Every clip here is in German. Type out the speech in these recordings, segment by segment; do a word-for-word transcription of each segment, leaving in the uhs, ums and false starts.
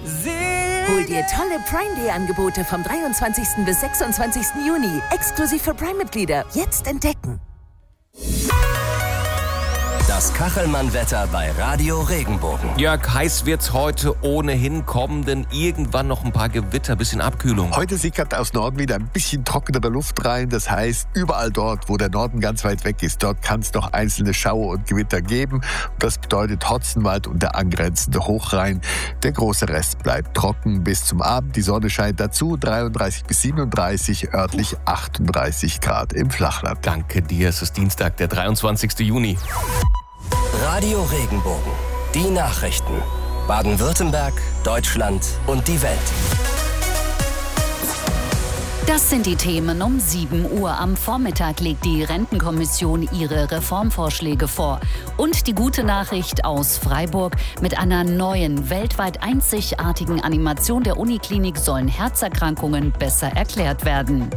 Hol dir tolle Prime Day Angebote vom dreiundzwanzigsten bis sechsundzwanzigsten Juni. Exklusiv für Prime-Mitglieder. Jetzt entdecken. Das Kachelmann-Wetter bei Radio Regenbogen. Jörg, heiß wird's heute ohnehin kommen, denn irgendwann noch ein paar Gewitter, bisschen Abkühlung. Heute sickert aus Norden wieder ein bisschen trockenere Luft rein. Das heißt, überall dort, wo der Norden ganz weit weg ist, dort kann es noch einzelne Schauer und Gewitter geben. Das bedeutet Hotzenwald und der angrenzende Hochrhein. Der große Rest bleibt trocken bis zum Abend. Die Sonne scheint dazu, dreiunddreißig bis siebenunddreißig, örtlich achtunddreißig Grad im Flachland. Danke dir, es ist Dienstag, der dreiundzwanzigsten Juni. Radio Regenbogen. Die Nachrichten. Baden-Württemberg, Deutschland und die Welt. Das sind die Themen um sieben Uhr. Am Vormittag legt die Rentenkommission ihre Reformvorschläge vor. Und die gute Nachricht aus Freiburg: Mit einer neuen, weltweit einzigartigen Animation der Uniklinik sollen Herzerkrankungen besser erklärt werden.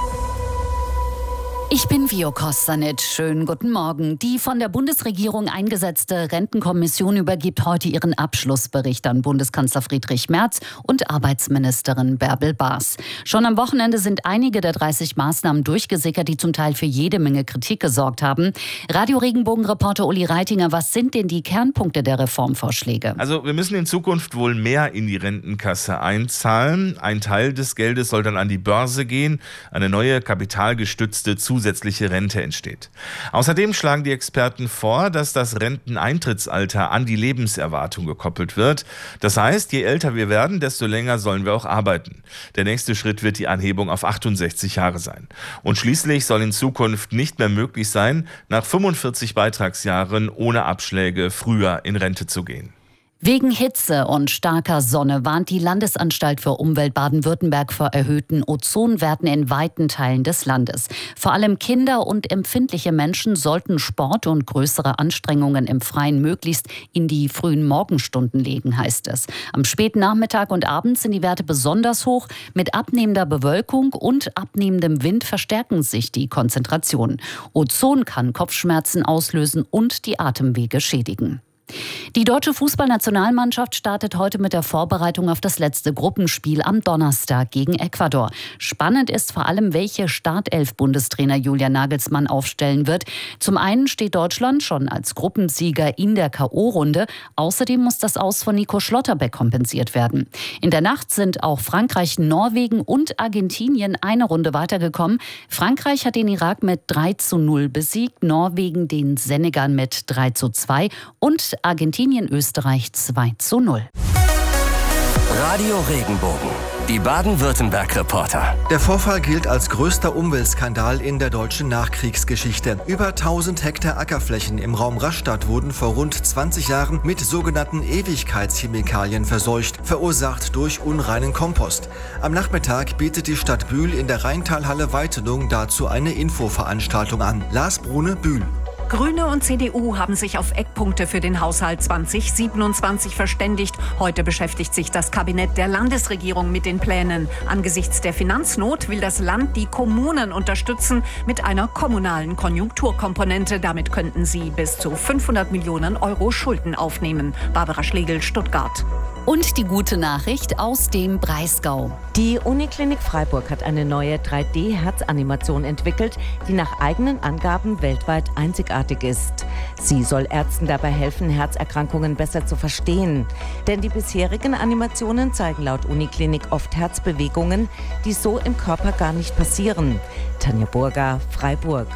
Ich bin Vio Kostanic. Schönen guten Morgen. Die von der Bundesregierung eingesetzte Rentenkommission übergibt heute ihren Abschlussbericht an Bundeskanzler Friedrich Merz und Arbeitsministerin Bärbel Baas. Schon am Wochenende sind einige der dreißig Maßnahmen durchgesickert, die zum Teil für jede Menge Kritik gesorgt haben. Radio Regenbogen-Reporter Uli Reitinger, was sind denn die Kernpunkte der Reformvorschläge? Also wir müssen in Zukunft wohl mehr in die Rentenkasse einzahlen. Ein Teil des Geldes soll dann an die Börse gehen. Eine neue kapitalgestützte zusätzliche Rente entsteht. Außerdem schlagen die Experten vor, dass das Renteneintrittsalter an die Lebenserwartung gekoppelt wird. Das heißt, je älter wir werden, desto länger sollen wir auch arbeiten. Der nächste Schritt wird die Anhebung auf achtundsechzig Jahre sein. Und schließlich soll in Zukunft nicht mehr möglich sein, nach fünfundvierzig Beitragsjahren ohne Abschläge früher in Rente zu gehen. Wegen Hitze und starker Sonne warnt die Landesanstalt für Umwelt Baden-Württemberg vor erhöhten Ozonwerten in weiten Teilen des Landes. Vor allem Kinder und empfindliche Menschen sollten Sport und größere Anstrengungen im Freien möglichst in die frühen Morgenstunden legen, heißt es. Am späten Nachmittag und Abend sind die Werte besonders hoch. Mit abnehmender Bewölkung und abnehmendem Wind verstärken sich die Konzentrationen. Ozon kann Kopfschmerzen auslösen und die Atemwege schädigen. Die deutsche Fußballnationalmannschaft startet heute mit der Vorbereitung auf das letzte Gruppenspiel am Donnerstag gegen Ecuador. Spannend ist vor allem, welche Startelf-Bundestrainer Julian Nagelsmann aufstellen wird. Zum einen steht Deutschland schon als Gruppensieger in der K O-Runde. Außerdem muss das Aus von Nico Schlotterbeck kompensiert werden. In der Nacht sind auch Frankreich, Norwegen und Argentinien eine Runde weitergekommen. Frankreich hat den Irak mit drei zu null besiegt, Norwegen den Senegal mit drei zu zwei und Argentinien, Österreich zwei zu null. Radio Regenbogen. Die Baden-Württemberg-Reporter. Der Vorfall gilt als größter Umweltskandal in der deutschen Nachkriegsgeschichte. Über tausend Hektar Ackerflächen im Raum Rastatt wurden vor rund zwanzig Jahren mit sogenannten Ewigkeitschemikalien verseucht, verursacht durch unreinen Kompost. Am Nachmittag bietet die Stadt Bühl in der Rheintalhalle Weitenung dazu eine Infoveranstaltung an. Lars Brune, Bühl. Grüne und C D U haben sich auf Eckpunkte für den Haushalt zwanzig siebenundzwanzig verständigt. Heute beschäftigt sich das Kabinett der Landesregierung mit den Plänen. Angesichts der Finanznot will das Land die Kommunen unterstützen mit einer kommunalen Konjunkturkomponente. Damit könnten sie bis zu fünfhundert Millionen Euro Schulden aufnehmen. Barbara Schlegel, Stuttgart. Und die gute Nachricht aus dem Breisgau. Die Uniklinik Freiburg hat eine neue drei D-Herzanimation entwickelt, die nach eigenen Angaben weltweit einzigartig ist. Sie soll Ärzten dabei helfen, Herzerkrankungen besser zu verstehen. Denn die bisherigen Animationen zeigen laut Uniklinik oft Herzbewegungen, die so im Körper gar nicht passieren. Tanja Burger, Freiburg.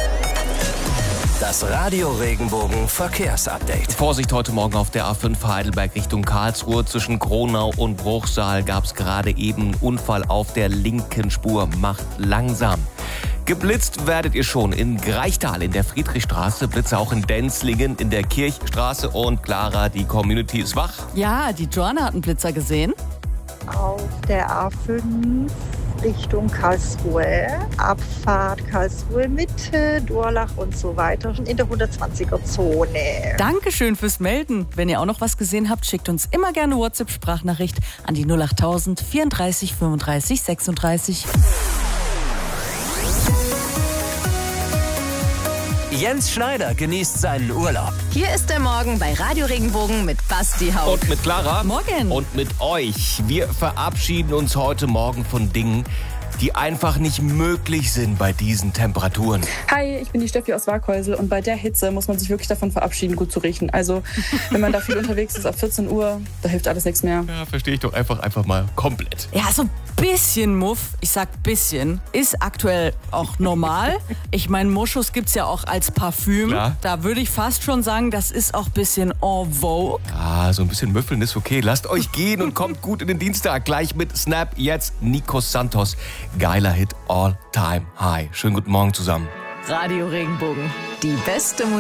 Das Radio Regenbogen Verkehrsupdate. Vorsicht heute Morgen auf der A fünf Heidelberg Richtung Karlsruhe. Zwischen Kronau und Bruchsal gab es gerade eben einen Unfall auf der linken Spur. Macht langsam. Geblitzt werdet ihr schon in Greichtal in der Friedrichstraße, Blitze auch in Denzlingen in der Kirchstraße. Und Clara, die Community ist wach. Ja, die Joanna hat einen Blitzer gesehen. Auf der A fünf Richtung Karlsruhe, Abfahrt Karlsruhe Mitte, Durlach und so weiter in der hundertzwanziger Zone. Dankeschön fürs Melden. Wenn ihr auch noch was gesehen habt, schickt uns immer gerne WhatsApp-Sprachnachricht an die null achttausend vierunddreißig fünfunddreißig sechsunddreißig. Jens Schneider genießt seinen Urlaub. Hier ist der Morgen bei Radio Regenbogen mit Basti Haug. Und mit Clara. Morgen. Und mit euch. Wir verabschieden uns heute Morgen von Dingen, die einfach nicht möglich sind bei diesen Temperaturen. Hi, ich bin die Steffi aus Waghäusel und bei der Hitze muss man sich wirklich davon verabschieden, gut zu riechen. Also, wenn man da viel unterwegs ist ab vierzehn Uhr, da hilft alles nichts mehr. Ja, verstehe ich doch einfach, einfach mal komplett. Ja, so ein bisschen Muff, ich sag bisschen, ist aktuell auch normal. Ich meine, Moschus gibt's ja auch als Parfüm. Klar. Da würde ich fast schon sagen, das ist auch ein bisschen en vogue. Ah, so ein bisschen müffeln ist okay. Lasst euch gehen und kommt gut in den Dienstag. Gleich mit Snap, jetzt Nikos Santos. Geiler Hit, All Time High. Schönen guten Morgen zusammen. Radio Regenbogen, die beste Musik.